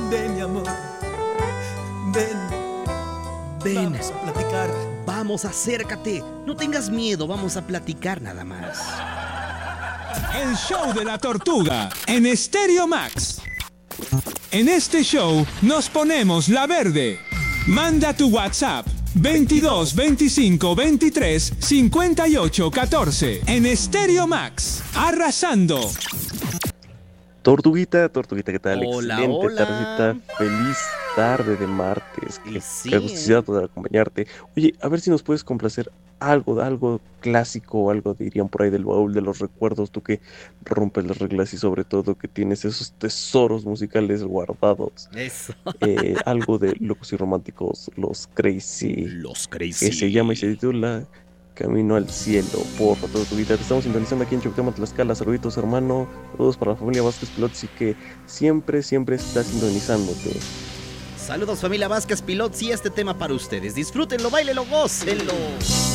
ven mi amor, ven, Ven, vamos a platicar. vamos, acércate. No tengas miedo, vamos a platicar nada más. El show de la tortuga en Stereo Max. En este show nos ponemos la verde. Manda tu WhatsApp 22 25 23 58 14 en Stereo Max. Arrasando. Tortuguita, ¿qué tal? Hola, Excelente hola. tardecita, feliz tarde de martes. Y sí. Qué gustosidad poder acompañarte. Oye, a ver si nos puedes complacer algo clásico, algo dirían por ahí del baúl de los recuerdos, tú que rompes las reglas y sobre todo que tienes esos tesoros musicales guardados. Eso. Algo de Locos y Románticos, los Crazy, Los que Crazy. se llama y se titula Camino al Cielo. Por Tortuguita, te estamos sintonizando aquí en Choctama, Tlaxcala. Saluditos, hermano. Saludos para la familia Vázquez Pilots y que siempre está sintonizándote. Saludos familia Vázquez Pilots y este tema para ustedes. Disfrútenlo, báilenlo, gócenlo.